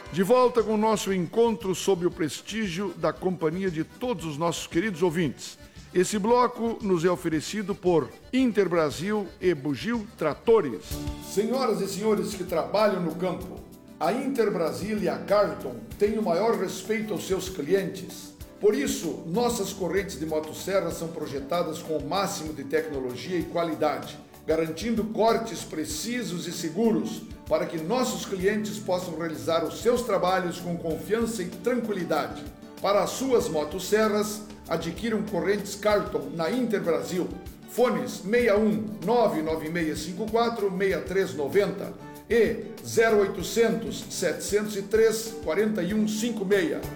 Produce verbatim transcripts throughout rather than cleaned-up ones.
De volta com o nosso encontro sob o prestígio da companhia de todos os nossos queridos ouvintes. Esse bloco nos é oferecido por Interbrasil e Bugio Tratores. Senhoras e senhores que trabalham no campo, a Interbrasil e a Carlton têm o maior respeito aos seus clientes. Por isso, nossas correntes de motosserra são projetadas com o máximo de tecnologia e qualidade, garantindo cortes precisos e seguros para que nossos clientes possam realizar os seus trabalhos com confiança e tranquilidade. Para as suas motosserras, adquiram correntes Carlton na Interbrasil. Fones seis um nove nove seis cinco quatro seis três nove zero e zero oitocentos, setecentos e três, quarenta e um cinquenta e seis.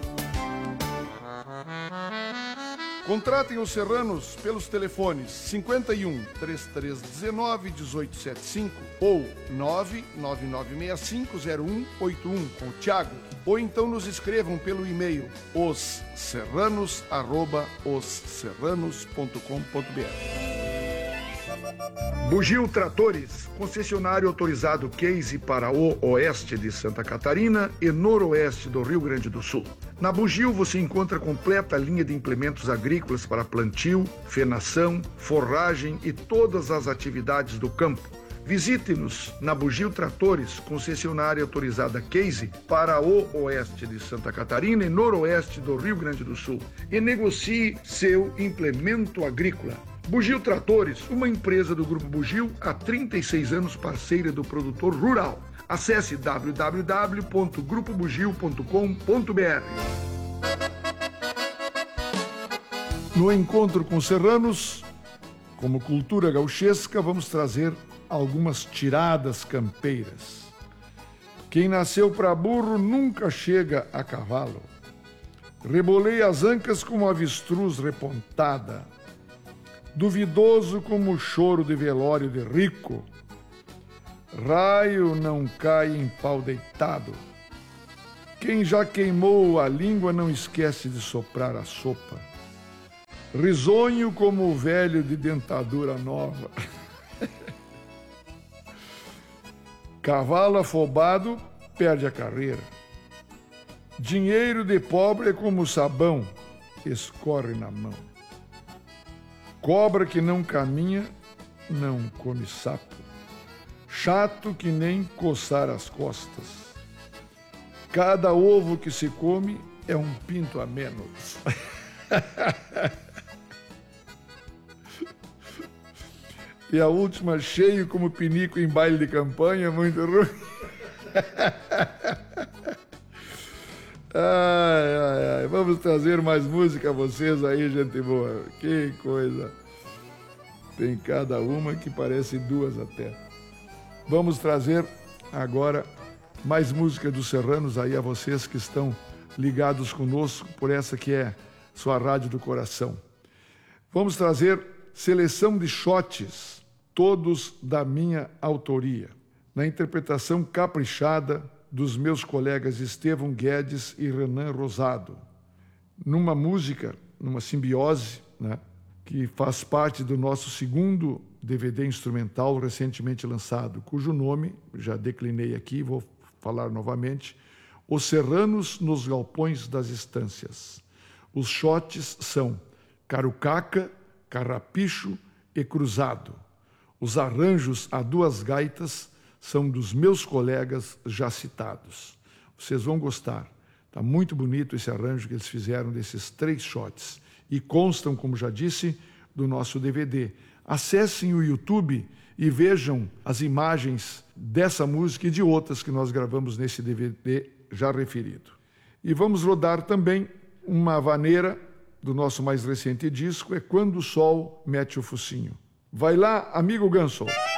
Contratem os Serranos pelos telefones cinquenta e um, trinta e três dezenove, dezoito setenta e cinco ou nove nove nove seis cinco zero um oito um com o Thiago, ou então nos escrevam pelo e-mail osserranos arroba osserranos ponto com ponto br. Bugio Tratores, concessionário autorizado Case para o oeste de Santa Catarina e noroeste do Rio Grande do Sul. Na Bugio você encontra completa linha de implementos agrícolas para plantio, fenação, forragem e todas as atividades do campo. Visite-nos na Bugio Tratores, concessionária autorizada Case para o oeste de Santa Catarina e noroeste do Rio Grande do Sul e negocie seu implemento agrícola. Bugio Tratores, uma empresa do Grupo Bugio, há trinta e seis anos parceira do produtor rural. Acesse w w w ponto grupo bugio ponto com ponto br. No encontro com serranos, como cultura gauchesca, vamos trazer algumas tiradas campeiras. Quem nasceu para burro nunca chega a cavalo. Rebolei as ancas como avestruz repontada, duvidoso como o choro de velório de rico. Raio não cai em pau deitado. Quem já queimou a língua não esquece de soprar a sopa. Risonho como o velho de dentadura nova. Cavalo afobado perde a carreira. Dinheiro de pobre é como sabão, escorre na mão. Cobra que não caminha, não come sapo. Chato que nem coçar as costas. Cada ovo que se come é um pinto a menos. E a última, cheio como pinico em baile de campanha, muito ruim. Ai, ai, ai. Vamos trazer mais música a vocês aí, gente boa. Que coisa. Tem cada uma que parece duas até. Vamos trazer agora mais música dos Serranos aí a vocês que estão ligados conosco por essa que é sua rádio do coração. Vamos trazer seleção de shots, todos da minha autoria, na interpretação caprichada dos meus colegas Estevão Guedes e Renan Rosado, numa música, numa simbiose, né, que faz parte do nosso segundo D V D instrumental recentemente lançado, cujo nome, já declinei aqui, vou falar novamente, Os Serranos nos Galpões das Estâncias. Os shots são Carucaca, Carrapicho e Cruzado. Os arranjos a duas gaitas são dos meus colegas já citados. Vocês vão gostar. Está muito bonito esse arranjo que eles fizeram desses três shots. E constam, como já disse, do nosso D V D. Acessem o YouTube e vejam as imagens dessa música e de outras que nós gravamos nesse D V D já referido. E vamos rodar também uma vaneira do nosso mais recente disco, é Quando o Sol Mete o Focinho. Vai lá, amigo Ganso.